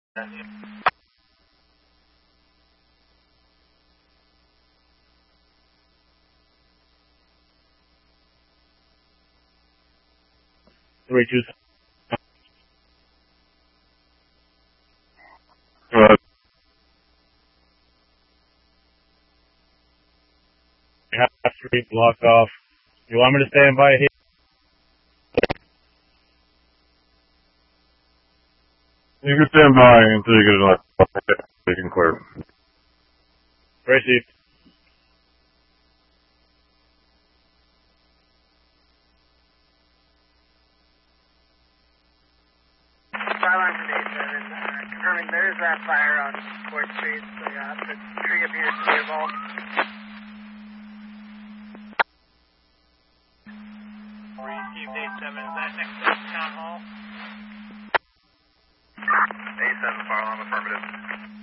Three two. Half street blocked off. You want me to stand by here? You can stand by until you get enough. You can clear. Received. Byline from A7, confirming there is that fire on 4th Street. The tree appears to be involved. Received A7, is that next to Town Hall? A7, fire alarm affirmative.